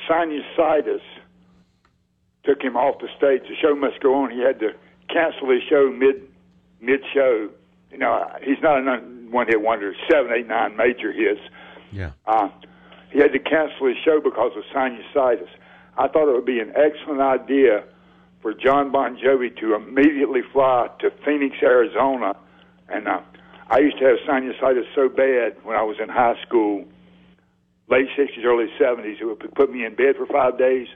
sinusitis took him off the stage. The show must go on. He had to cancel his show mid-show. You know, he's not a one-hit wonder. 7, 8, 9 major hits. Yeah. He had to cancel his show because of sinusitis. I thought it would be an excellent idea for John Bon Jovi to immediately fly to Phoenix, Arizona. And I used to have sinusitis so bad when I was in high school, late 60s, early 70s, it would put me in bed for 5 days.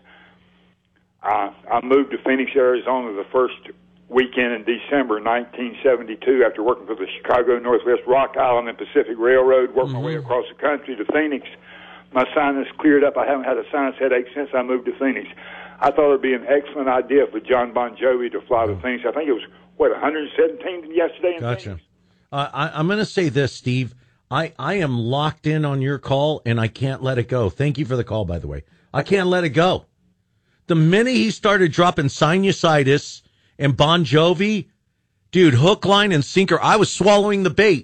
I moved to Phoenix, Arizona the first weekend in December 1972 after working for the Chicago Northwest Rock Island and Pacific Railroad, working my way across the country to Phoenix. My sinus cleared up. I haven't had a sinus headache since I moved to Phoenix. I thought it would be an excellent idea for John Bon Jovi to fly to Phoenix. I think it was, 117 yesterday in Gotcha. Phoenix? I'm going to say this, Steve. I am locked in on your call, and I can't let it go. Thank you for the call, by the way. I can't let it go. The minute he started dropping sinusitis and Bon Jovi, dude, hook, line, and sinker, I was swallowing the bait.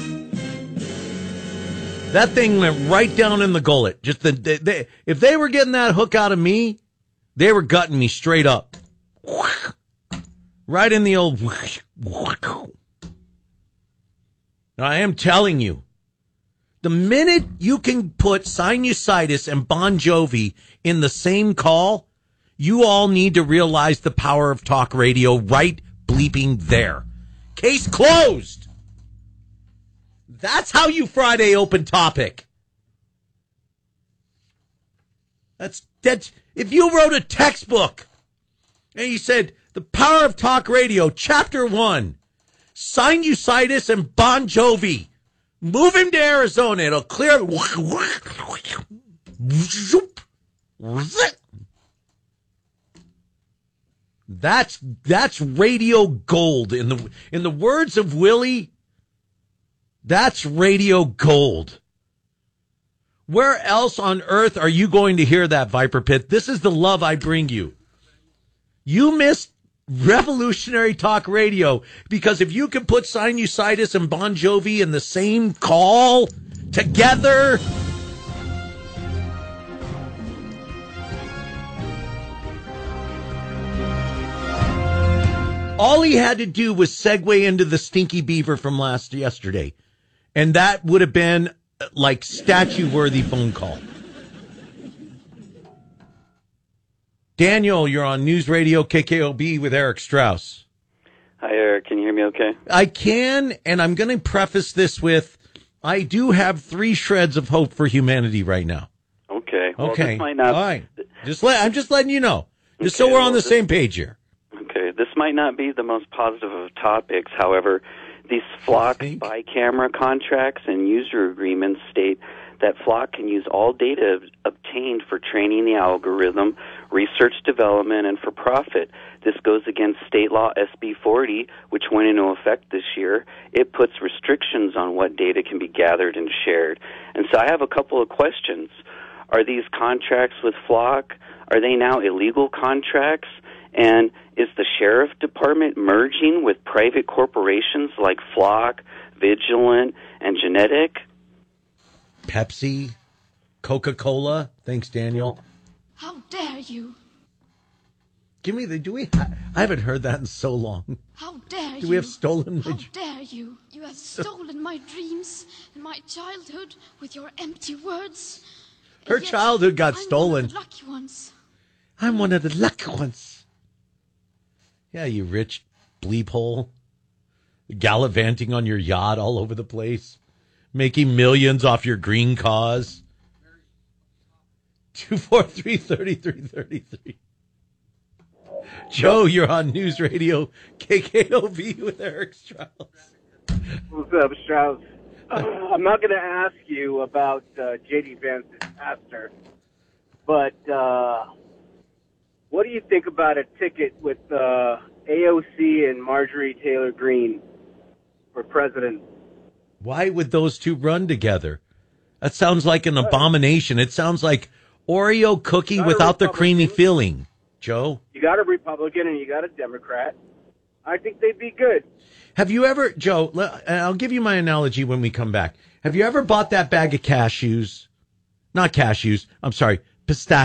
That thing went right down in the gullet. Just if they were getting that hook out of me, they were gutting me straight up. Right in the old... I am telling you, the minute you can put sinusitis and Bon Jovi in the same call, you all need to realize the power of talk radio right bleeping there. Case closed. That's how you Friday open topic. That's if you wrote a textbook and you said the power of talk radio, chapter 1, sinusitis and Bon Jovi, move him to Arizona, it'll clear. That's radio gold. In the words of Willie, that's radio gold. Where else on earth are you going to hear that, Viper Pit? This is the love I bring you. You missed revolutionary talk radio because if you can put sinusitis and Bon Jovi in the same call together, all he had to do was segue into the Stinky Beaver from yesterday, and that would have been like statue-worthy phone call. Daniel, you're on News Radio KKOB with Eric Strauss. Hi, Eric. Can you hear me okay? I can, and I'm going to preface this with, I do have 3 shreds of hope for humanity right now. Okay. Well, okay. This might not... All right. I'm just letting you know, just so we're on the same page here. Okay. This might not be the most positive of topics. However, these Flock by-camera contracts and user agreements state that Flock can use all data obtained for training the algorithm, research development, and for profit. This goes against state law SB 40, which went into effect this year. It puts restrictions on what data can be gathered and shared. And so I have a couple of questions. Are these contracts with Flock, are they now illegal contracts? And is the sheriff department merging with private corporations like Flock, Vigilant, and Genetic? Pepsi, Coca-Cola. Thanks, Daniel. How dare you? Give me I haven't heard that in so long. How dare you? Do we have stolen How dare you? You have stolen my dreams and my childhood with your empty words. Her childhood got stolen. I'm one of the lucky ones. I'm one of the lucky ones. Yeah, you rich bleep hole. Gallivanting on your yacht all over the place. Making millions off your green cause. 243-3333. Joe, you're on News Radio KKOV with Eric Strauss. What's up, Strauss? I'm not going to ask you about J.D. Vance's pastor, but what do you think about a ticket with AOC and Marjorie Taylor Greene for president? Why would those two run together? That sounds like an abomination. It sounds like Oreo cookie without the creamy filling. Joe? You got a Republican and you got a Democrat. I think they'd be good. Have you ever, Joe, I'll give you my analogy when we come back. Have you ever bought that bag of cashews? Not cashews, I'm sorry, pistachios.